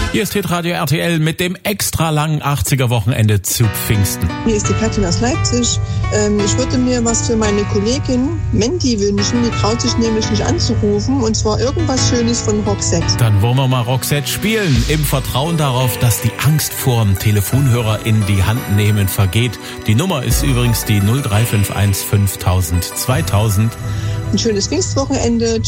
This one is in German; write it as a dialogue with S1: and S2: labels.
S1: Hier ist Hitradio RTL mit dem extra langen 80er-Wochenende zu Pfingsten.
S2: Hier ist die Katrin aus Leipzig. Ich würde mir was für meine Kollegin Mandy wünschen. Die traut sich nämlich nicht anzurufen. Und zwar irgendwas Schönes von Roxette.
S1: Dann wollen wir mal Roxette spielen. Im Vertrauen darauf, dass die Angst vorm Telefonhörer in die Hand nehmen vergeht. Die Nummer ist übrigens die 0351 5000 2000.
S2: Ein schönes Pfingstwochenende.